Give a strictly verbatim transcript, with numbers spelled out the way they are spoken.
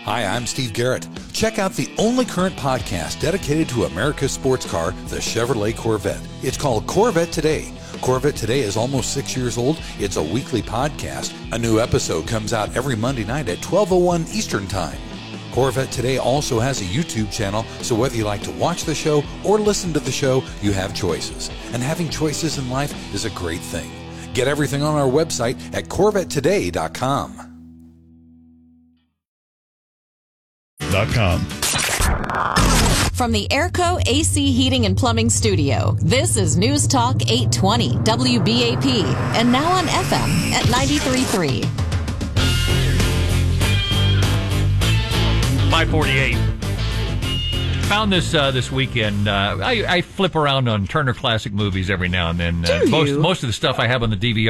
Hi, I'm Steve Garrett. Check out the only current podcast dedicated to America's sports car, the Chevrolet Corvette. It's called Corvette Today. Corvette Today is almost six years old. It's a weekly podcast. A new episode comes out every Monday night at twelve oh one Eastern Time. Corvette Today also has a YouTube channel, so whether you like to watch the show or listen to the show, you have choices. And having choices in life is a great thing. Get everything on our website at corvette today dot com. Com. From the Airco A C Heating and Plumbing Studio, this is News Talk eight twenty W B A P, and now on F M at ninety-three point three. five forty-eight. Found this uh, this weekend. Uh, I, I flip around on Turner Classic Movies every now and then. Uh, Do most you? most of the stuff I have on the D V R